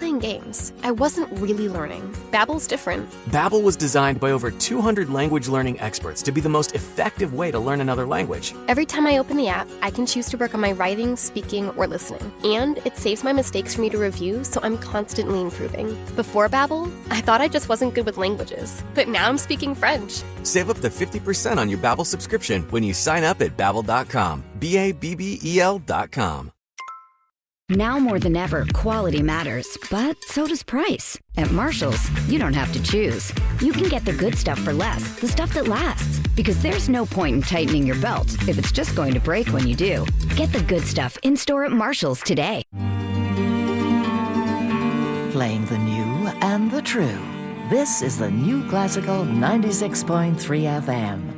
playing games. I wasn't really learning. Babbel's different. Babbel was designed by over 200 language learning experts to be the most effective way to learn another language. Every time I open the app, I can choose to work on my writing, speaking, or listening. And it saves my mistakes for me to review, so I'm constantly improving. Before Babbel, I thought I just wasn't good with languages. But now I'm speaking French. Save up to 50% on your Babbel subscription when you sign up at Babbel.com. Babbel.com. Now more than ever, quality matters, but so does price. At Marshall's, you don't have to choose. You can get the good stuff for less, the stuff that lasts. Because there's no point in tightening your belt if it's just going to break when you do. Get the good stuff in-store at Marshall's today. Playing the new and the true. This is the New Classical 96.3 FM.